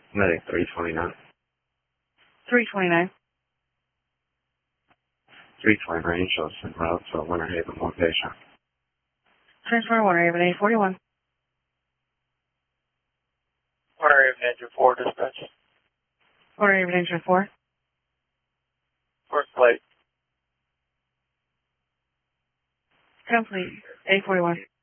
Medic 329. 329. 320 range, so en route to Winter Haven, one patient. Transfer Winter Haven 841. Winter Haven Engine 4 dispatch. Winter Haven Engine 4. First plate. Complete. 841.